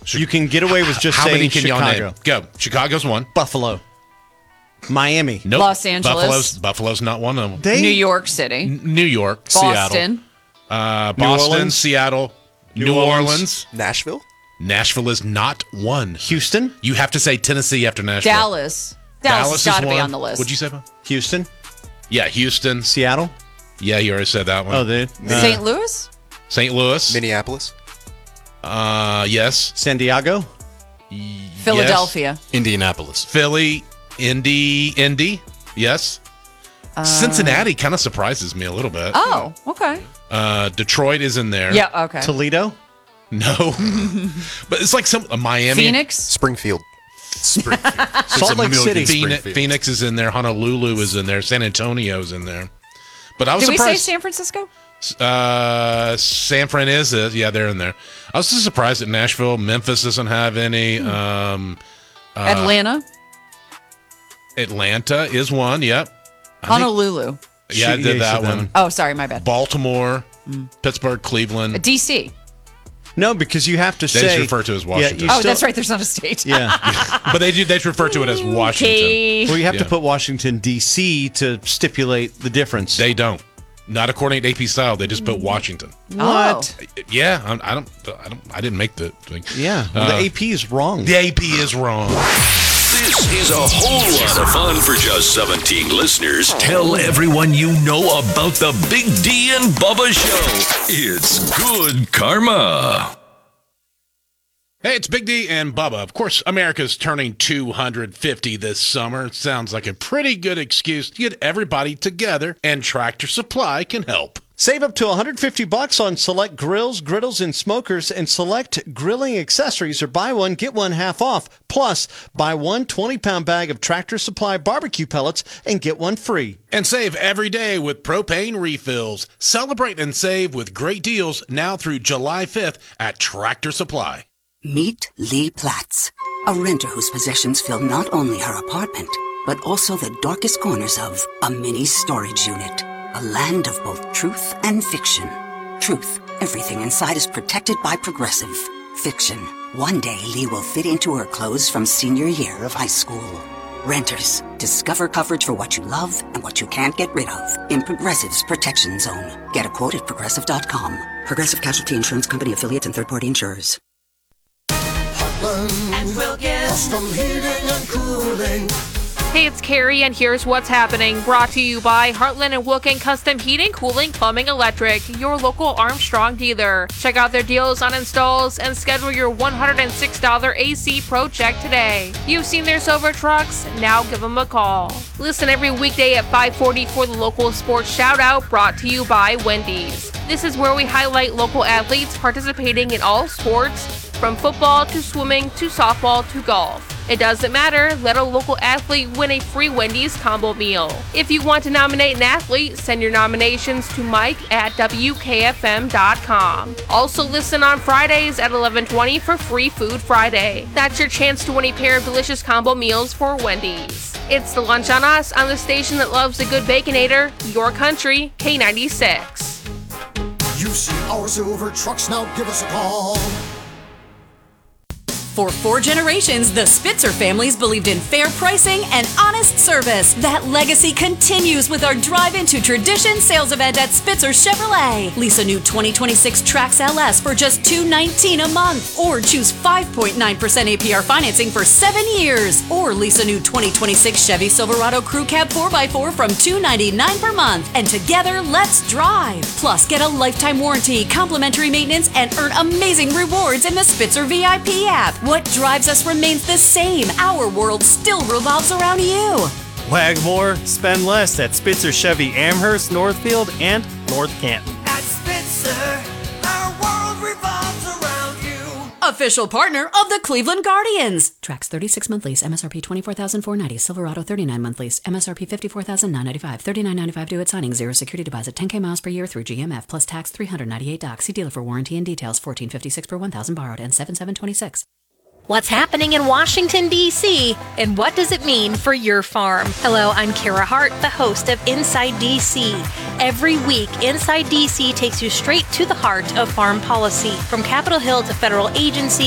You can get away with just How saying many can y'all Chicago. name? Go. Chicago's one. Buffalo. Miami. Nope. Los Angeles. Buffalo's not one of them. New York City. New York. Boston. Seattle. Boston, Orleans. Seattle. New Orleans. Nashville? Nashville is not one. Houston. You have to say Tennessee after Nashville. Dallas. Dallas has got to be on the list. What'd you say, Bob? Houston. Yeah, Houston. Seattle. Yeah, you already said that one. Oh, they. St. Louis? St. Louis. Minneapolis? Yes. San Diego. Philadelphia. Indianapolis. Philly. Indy. Yes. Cincinnati kind of surprises me a little bit. Oh, okay. Detroit is in there. Yeah, okay. Toledo. No. But it's like Miami. Phoenix? Springfield. Salt Lake City. Phoenix is in there. Honolulu is in there. San Antonio's in there. But I was Did we say surprised. San Francisco? San Fran is. Yeah, they're in there. I was just surprised that Nashville, Memphis doesn't have any. Atlanta? Atlanta is one. Yep. Honolulu. Yeah, I did that one. Oh, sorry, my bad. Baltimore, Pittsburgh, Cleveland. D.C. No, because you have to They say. just refer to it as Washington. you Oh, still- that's right. There's not a state. Yeah. But they just refer to it as Washington. Okay. Well, you have to Yeah. put Washington D.C. to stipulate the difference. They don't. Not according to AP style. They just put Washington. What? Yeah, I didn't make the thing. Yeah. Well, the AP is wrong. The AP is wrong. This is a whole lot of fun for just 17 listeners. Tell everyone you know about the Big D and Bubba Show. It's good karma. Hey, it's Big D and Bubba. Of course, America's turning 250 this summer. It sounds like a pretty good excuse to get everybody together, and Tractor Supply can help. Save up to $150 on select grills, griddles, and smokers, and select grilling accessories, or buy one, get one half off. Plus, buy one 20-pound bag of Tractor Supply barbecue pellets and get one free. And save every day with propane refills. Celebrate and save with great deals now through July 5th at Tractor Supply. Meet Lee Platts, a renter whose possessions fill not only her apartment, but also the darkest corners of a mini storage unit. A land of both truth and fiction. Truth, everything inside is protected by Progressive. Fiction, one day Lee will fit into her clothes from senior year of high school. Renters, discover coverage for what you love and what you can't get rid of in Progressive's Protection Zone. Get a quote at Progressive.com. Progressive Casualty Insurance Company affiliates and third-party insurers. And Wilkins. Custom heating and cooling. Hey, it's Carrie, and here's what's happening. Brought to you by Heartland and Wilkin Custom Heating, Cooling, Plumbing, Electric, your local Armstrong dealer. Check out their deals on installs and schedule your $106 AC Pro check today. You've seen their silver trucks? Now give them a call. Listen every weekday at 5:40 for the local sports shout-out, brought to you by Wendy's. This is where we highlight local athletes participating in all sports, from football to swimming to softball to golf. It doesn't matter, let a local athlete win a free Wendy's combo meal. If you want to nominate an athlete, send your nominations to mike@wkfm.com. Also listen on Fridays at 11:20 for Free Food Friday. That's your chance to win a pair of delicious combo meals for Wendy's. It's the Lunch on Us on the station that loves a good Baconator, your country, K96. You see our silver trucks, now give us a call. For 4 generations, the Spitzer families believed in fair pricing and honest service. That legacy continues with our Drive Into Tradition sales event at Spitzer Chevrolet. Lease a new 2026 Trax LS for just $219 a month, or choose 5.9% APR financing for 7 years, or lease a new 2026 Chevy Silverado Crew Cab 4x4 from $299 per month. And together, let's drive. Plus, get a lifetime warranty, complimentary maintenance, and earn amazing rewards in the Spitzer VIP app. What drives us remains the same. Our world still revolves around you. Wag more, spend less at Spitzer Chevy Amherst, Northfield, and North Canton. At Spitzer, our world revolves around you. Official partner of the Cleveland Guardians. Trax 36-month lease, MSRP $24,490. Silverado 39-month lease, MSRP $54,995. $39.95 due at signing. 0 security deposit. 10K miles per year through GMF plus tax. $398. See dealer for warranty and details. $14.56 per 1,000 borrowed and $7,726. What's happening in Washington, D.C., and what does it mean for your farm? Hello, I'm Kara Hart, the host of Inside D.C. Every week, Inside D.C. takes you straight to the heart of farm policy. From Capitol Hill to federal agencies,